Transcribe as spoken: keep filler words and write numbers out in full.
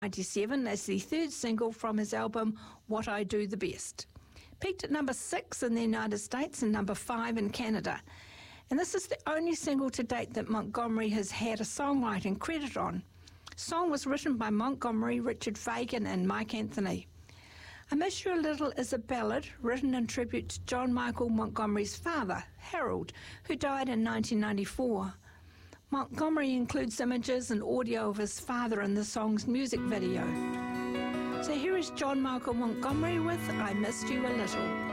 ninety-seven as the third single from his album What I Do the Best. Peaked at number six in the United States and number five in Canada. And this is the only single to date that Montgomery has had a songwriting credit on. The song was written by Montgomery, Richard Fagan and Mike Anthony. I Miss You a Little is a ballad written in tribute to John Michael Montgomery's father, Harold, who died in nineteen ninety-four. Montgomery includes images and audio of his father in the song's music video. So here is John Michael Montgomery with I Missed You a Little.